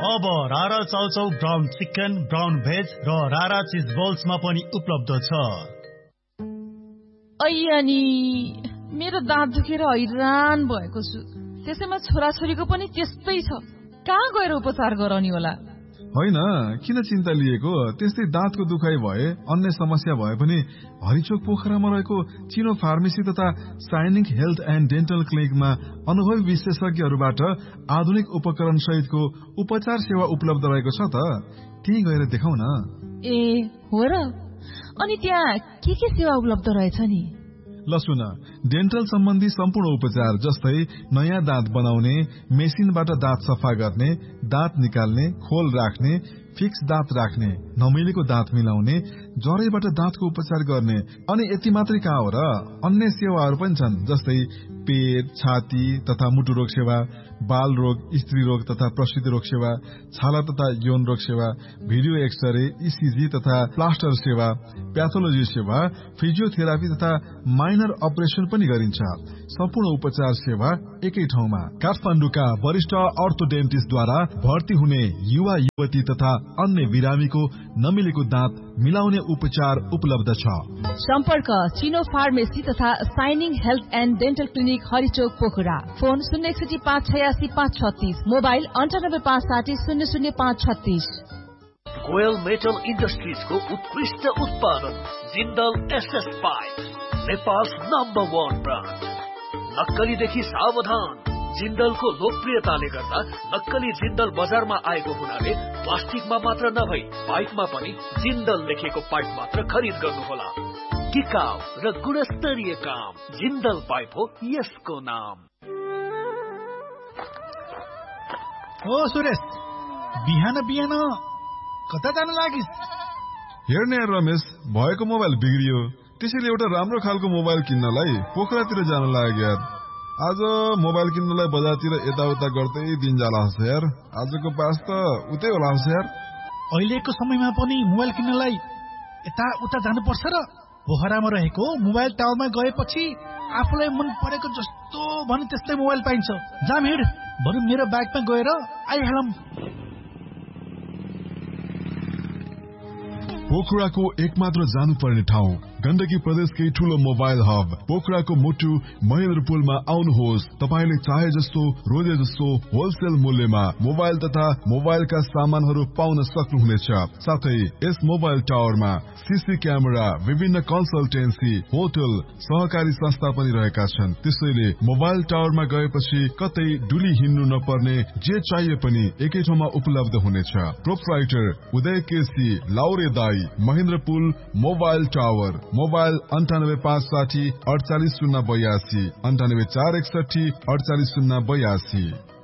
अब रारा chow chow brown chicken, brown veg र रारा चिज बल्समा पनि उपलब्ध छ। अनि मेरो दाँत दुखेर हैरान भएको छु। त्यसैमा छोराछोरीको पनि त्यस्तै छ। कहाँ गएर उपचार गराउने होला? होइन, किन चिन्ता लिएको? त्यस्तै दाँतको दुखाइ भए, अन्य समस्या भए पनि हरिचोक पोखरामा रहेको चिनो फार्मेसी तथा साइनिक हेल्थ एन्ड डेन्टल क्लिनिकमा अनुभवी विशेषज्ञहरूबाट आधुनिक उपकरण सहितको उपचार सेवा उपलब्ध रहेको छ त। त्यही गएर देखाउन। ए हो र? अनि त्यहाँ के सेवा उपलब्ध रहेछ नि? ल सुन, डेन्टल सम्बन्धी सम्पूर्ण उपचार जस्तै नयाँ दाँत बनाउने, मेसिनबाट दाँत सफा गर्ने, दाँत निकाल्ने, खोल राख्ने, फिक्स दाँत राख्ने, नमिलेको दाँत मिलाउने, जरैबाट दाँतको उपचार गर्ने। अनि यति मात्रै कहाँ हो र, अन्य सेवाहरू पनि छन् जस्तै पेट, छाती तथा मुटु रोग सेवा, बाल रोग, स्त्री रोग तथा प्रसूति रोग सेवा, छाला तथा यौन रोग सेवा, भिडियो एक्सरे, इसिजी तथा प्लास्टर सेवा, प्याथोलोजी सेवा, फिजियोथेरापी तथा माइनर अपरेसन पनि गरिन्छ। सम्पूर्ण उपचार सेवा एकै ठाउँमा। काठमाडौँका वरिष्ठ अर्थोडेन्टिस्टद्वारा भर्ती हुने युवा युवती तथा अन्य बिरामीको नमिलेको दाँत मिलाउने उपचार उपलब्ध छ। सम्पर्क चिनो फार्मेसी तथा shining health and dental clinic, हरिचोक Pokhara. Phone 061586536, mobile 9856000536। Goyal metal इन्डस्ट्रिजको उत्कृष्ट उत्पादन Jindal SS pipe, Nepal number 1 brand. नक्कलीदेखि सावधान। जिन्दलको लोकप्रियताले गर्दा नक्कली जिन्दल बजारमा आएको हुनाले प्लास्टिकमा मात्र नभई पाइपमा पनि जिन्दल लेखेको पाइप मात्र खरिद गर्नुहोला। टिकाउ र गुणस्तरीय काम, जिन्दल पाइप हो यसको नाम। ओ सुरेश, बिहान बिहान कता जान लागिस्? हेर्ने रमेश, भएको मोबाइल बिग्रियो, त्यसैले एउटा राम्रो खालको मोबाइल किन्नलाई पोखरातिर जान लाग्यो यार। आज मोबाइल किन्नलाई बजारतिर यताउता गर्दै दिन जाला हस् यार। आजको पास त उतै होला हस् यार। अहिलेको समयमा पनि मोबाइल किन्नलाई यता उता जानुपर्छ र? पोखरामा रहेको मोबाइल टावरमा गएपछि आफूलाई मन परेको जस्तो भने त्यस्तै मोबाइल पाइन्छ। जाम हिँड, बरु मेरो बाइकमा गएर आइहालौँ। पोखराको एकमात्र जानुपर्ने ठाउँ, गण्डकी प्रदेशकै ठूलो मोबाइल हब पोखराको मुटु महेन्द्रपुलमा आउनुहोस्। तपाईले चाहे जस्तो रोजे जस्तो होलसेल मूल्यमा मोबाइल तथा मोबाइलका सामानहरू पाउन सक्नुहुनेछ। साथै यस मोबाइल टावरमा सीसी क्यामेरा, विभिन्न कन्सल्टेन्सी, होटल, सहकारी संस्था पनि रहेका छन्। त्यसैले मोबाइल टावरमा गएपछि कतै डुली हिँड्नु नपर्ने, जे चाहिए पनि एकै ठाउँमा उपलब्ध हुनेछ। प्रोप्राइटर उदय केसी, लाउरे दाई, महेन्द्रपुल मोबाइल टावर। मोबाइल 9856 48082, 98461 48082।